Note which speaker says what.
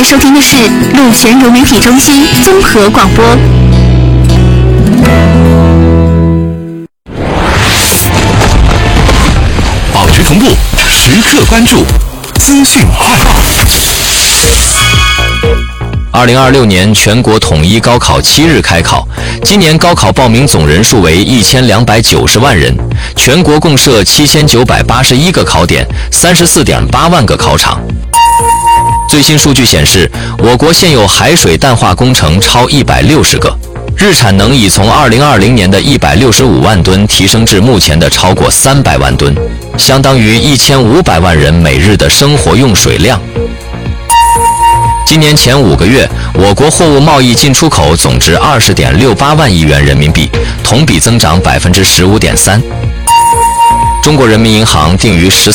Speaker 1: 收听的是陆泉流媒体中心综合广播。
Speaker 2: 保持同步，时刻关注，资讯快报。2026年全国统一高考7日开考，今年高考报名总人数为1290万人，全国共设7981个考点，34.8万个考场。最新数据显示，我国现有海水淡化工程超160个，日产能已从2020年的165万吨提升至目前的超过300万吨，相当于1500万人每日的生活用水量。今年前5个月，我国货物贸易进出口总值20.68万亿元人民币，同比增长15.3%。中国人民银行定于